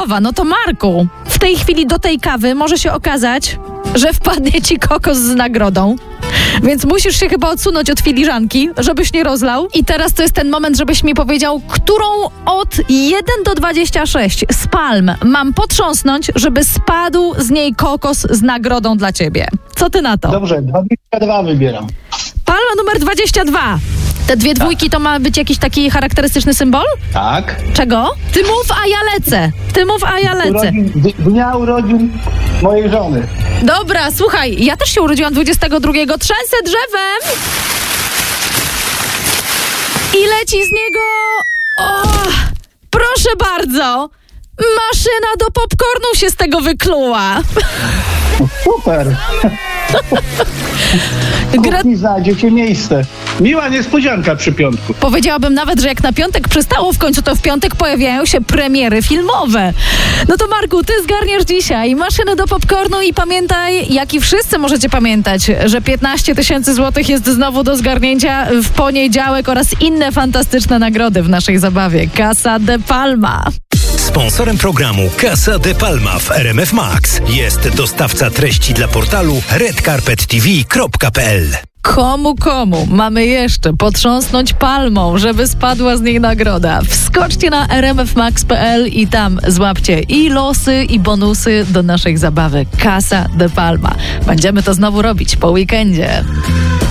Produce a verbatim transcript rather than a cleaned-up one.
gotowa. No to Marku, w tej chwili do tej kawy może się okazać, że wpadnie ci kokos z nagrodą. Więc musisz się chyba odsunąć od filiżanki, żebyś nie rozlał. I teraz to jest ten moment, żebyś mi powiedział, którą od jeden do dwudziestu sześciu z palm mam potrząsnąć, żeby spadł z niej kokos z nagrodą dla ciebie. Co ty na to? Dobrze, dwadzieścia dwa wybieram. Palma numer dwadzieścia dwa. Te dwie dwójki to ma być jakiś taki charakterystyczny symbol? Tak. Czego? Ty mów, a ja lecę. Ty mów, a ja lecę. Urodzin, dnia urodzin mojej żony. Dobra, słuchaj, ja też się urodziłam dwudziestego drugiego. Trzęsę drzewem i leci z niego... O, proszę bardzo. Maszyna do popcornu się z tego wykluła. Super. Gra... Kuchni znajdziecie miejsce. Miła niespodzianka przy piątku. Powiedziałabym nawet, że jak na piątek przystało w końcu, to w piątek pojawiają się premiery filmowe. No to Marku, ty zgarniesz dzisiaj maszynę do popcornu i pamiętaj, jak i wszyscy możecie pamiętać, że piętnaście tysięcy złotych jest znowu do zgarnięcia w poniedziałek oraz inne fantastyczne nagrody w naszej zabawie. Casa de Palma. Sponsorem programu Casa de Palma w R M F Max jest dostawca treści dla portalu red carpet t v kropka p l. Komu, komu mamy jeszcze potrząsnąć palmą, żeby spadła z niej nagroda? Wskoczcie na r m f max kropka p l i tam złapcie i losy, i bonusy do naszej zabawy Casa de Palma. Będziemy to znowu robić po weekendzie.